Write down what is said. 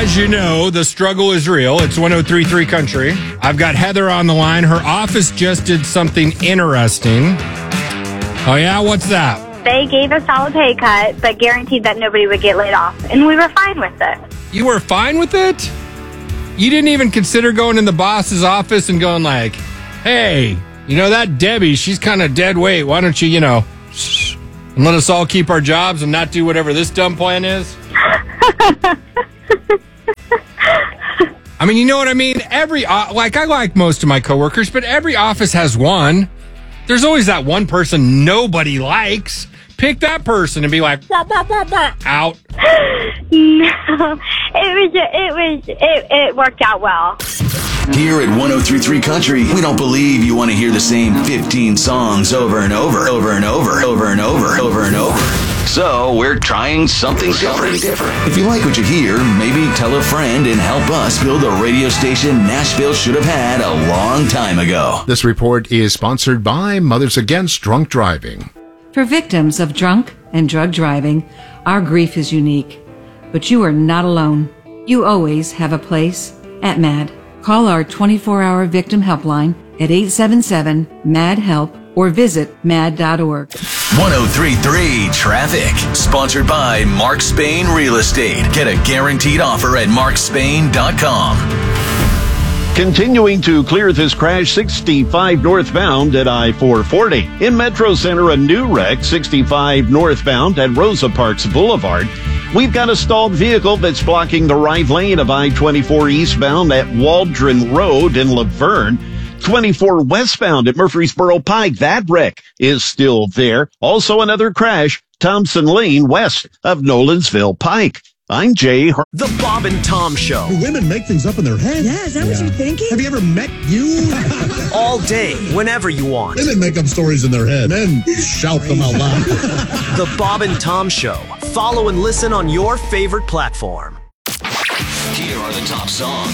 As you know, the struggle is real. It's 103.3 Country. I've got Heather on the line. Her office just did something interesting. Oh, yeah? What's that? They gave us all a pay cut, but guaranteed that nobody would get laid off. And we were fine with it. You were fine with it? You didn't even consider going in the boss's office and going like, hey, you know that Debbie, she's kind of dead weight. Why don't you, and let us all keep our jobs and not do whatever this dumb plan is? I mean, you know what I mean? I like most of my coworkers, but every office has one. There's always that one person nobody likes. Pick that person and be like, bah, bah, bah, bah, out. No, it worked out well. Here at 103.3 Country, we don't believe you want to hear the same 15 songs over and over. So we're trying something different. If you like what you hear, maybe tell a friend and help us build a radio station Nashville should have had a long time ago. This report is sponsored by Mothers Against Drunk Driving. For victims of drunk and drug driving, our grief is unique. But you are not alone. You always have a place at MAD. Call our 24-hour victim helpline at 877-MAD-HELP or visit mad.org. 103.3 Traffic, sponsored by Mark Spain Real Estate. Get a guaranteed offer at markspain.com. Continuing to clear this crash, 65 northbound at I-440. In Metro Center, a new wreck, 65 northbound at Rosa Parks Boulevard. We've got a stalled vehicle that's blocking the right lane of I-24 eastbound at Waldron Road in Laverne. 24 westbound at Murfreesboro Pike. That wreck is still there. Also another crash, Thompson Lane west of Nolensville Pike. I'm Jay. The Bob and Tom Show. Do women make things up in their head? Yeah, is that what you're thinking? Have you ever met you? All day, whenever you want. Women make up stories in their head. Men shout them out loud. The Bob and Tom Show. Follow and listen on your favorite platform. Here are the top songs